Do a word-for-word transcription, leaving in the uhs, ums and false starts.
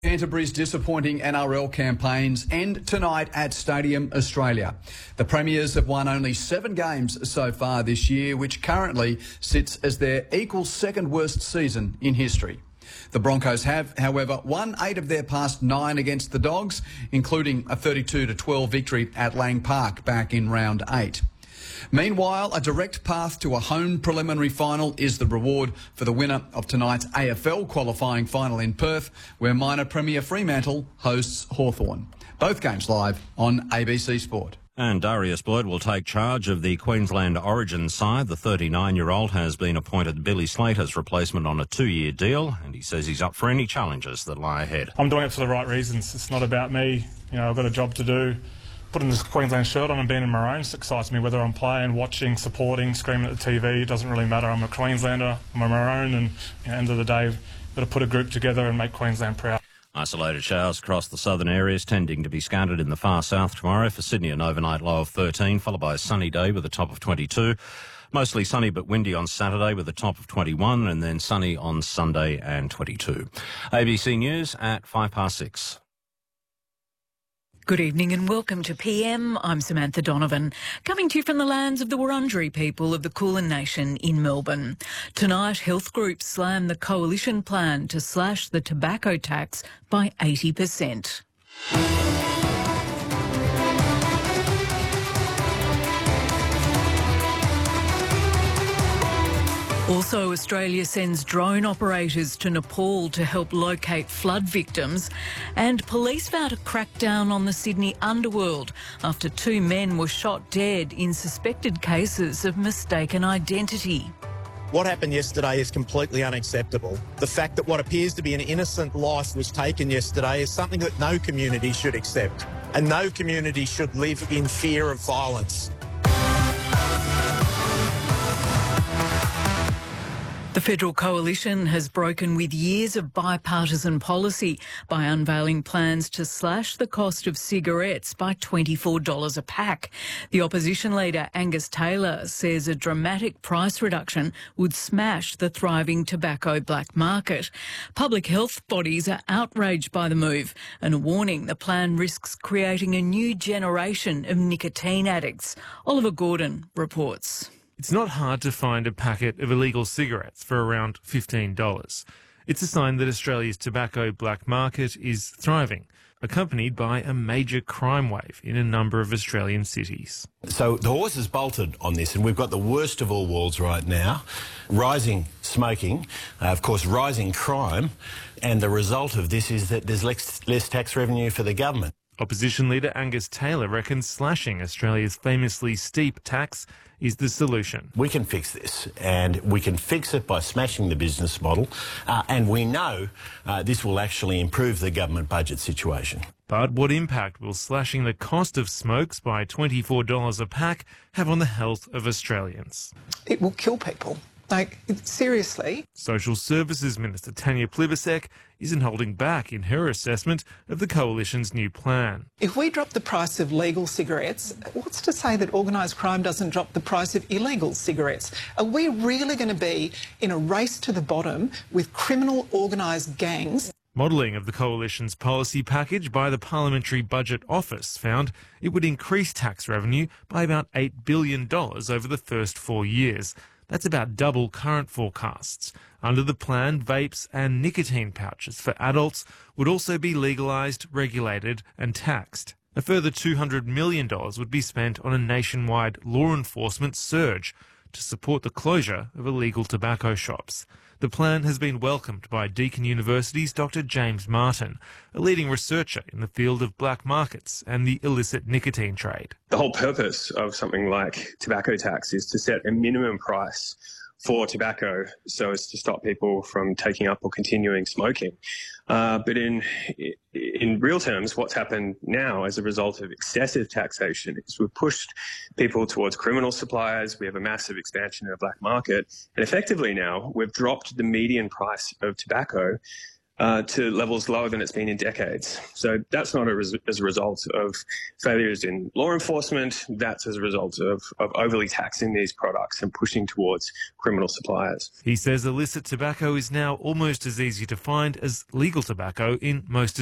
Canterbury's disappointing N R L campaigns end tonight at Stadium Australia. The Premiers have won only seven games so far this year, which currently sits as their equal second worst season in history. The Broncos have, however, won eight of their past nine against the Dogs, including a thirty-two to twelve victory at Lang Park back in round eight. Meanwhile, a direct path to a home preliminary final is the reward for the winner of tonight's A F L qualifying final in Perth, where minor Premier Fremantle hosts Hawthorn. Both games live on A B C Sport. And Darius Boyd will take charge of the Queensland Origin side. The thirty-nine-year-old has been appointed Billy Slater's replacement on a two-year deal, and he says he's up for any challenges that lie ahead. I'm doing it for the right reasons. It's not about me. You know, I've got a job to do. Putting this Queensland shirt on and being in Maroon excites me. Whether I'm playing, watching, supporting, screaming at the T V, it doesn't really matter. I'm a Queenslander, I'm a Maroon, and at the end of the day, we've got to put a group together and make Queensland proud. Isolated showers across the southern areas, tending to be scattered in the far south tomorrow. For Sydney, an overnight low of thirteen, followed by a sunny day with a top of twenty-two. Mostly sunny but windy on Saturday with a top of twenty-one, and then sunny on Sunday and twenty-two. A B C News at five past six. Good evening and welcome to P M. I'm Samantha Donovan, coming to you from the lands of the Wurundjeri people of the Kulin Nation in Melbourne. Tonight, health groups slam the coalition plan to slash the tobacco tax by eighty percent. Also, Australia sends drone operators to Nepal to help locate flood victims, and police vow to crack down on the Sydney underworld after two men were shot dead in suspected cases of mistaken identity. What happened yesterday is completely unacceptable. The fact that what appears to be an innocent life was taken yesterday is something that no community should accept, and no community should live in fear of violence. The federal coalition has broken with years of bipartisan policy by unveiling plans to slash the cost of cigarettes by twenty-four dollars a pack. The opposition leader, Angus Taylor, says a dramatic price reduction would smash the thriving tobacco black market. Public health bodies are outraged by the move and are warning the plan risks creating a new generation of nicotine addicts. Oliver Gordon reports. It's not hard to find a packet of illegal cigarettes for around fifteen dollars. It's a sign that Australia's tobacco black market is thriving, accompanied by a major crime wave in a number of Australian cities. So the horse has bolted on this, and we've got the worst of all worlds right now. Rising smoking, uh, of course, rising crime, and the result of this is that there's less, less tax revenue for the government. Opposition leader Angus Taylor reckons slashing Australia's famously steep tax is the solution. We can fix this, and we can fix it by smashing the business model, uh, and we know uh, this will actually improve the government budget situation. But what impact will slashing the cost of smokes by twenty-four dollars a pack have on the health of Australians? It will kill people. Like, seriously. Social Services Minister Tanya Plibersek isn't holding back in her assessment of the Coalition's new plan. If we drop the price of legal cigarettes, what's to say that organised crime doesn't drop the price of illegal cigarettes? Are we really going to be in a race to the bottom with criminal organised gangs? Modelling of the Coalition's policy package by the Parliamentary Budget Office found it would increase tax revenue by about eight billion dollars over the first four years. That's about double current forecasts. Under the plan, vapes and nicotine pouches for adults would also be legalised, regulated and taxed. A further two hundred million dollars would be spent on a nationwide law enforcement surge to support the closure of illegal tobacco shops. The plan has been welcomed by Deakin University's Doctor James Martin, a leading researcher in the field of black markets and the illicit nicotine trade. The whole purpose of something like tobacco tax is to set a minimum price for tobacco so as to stop people from taking up or continuing smoking. Uh, but in in real terms, what's happened now as a result of excessive taxation is we've pushed people towards criminal suppliers. We have a massive expansion of the black market. And effectively now, we've dropped the median price of tobacco uh, to levels lower than it's been in decades. So that's not a res- as a result of failures in law enforcement. That's as a result of, of overly taxing these products and pushing towards criminal suppliers. He says illicit tobacco is now almost as easy to find as legal tobacco in most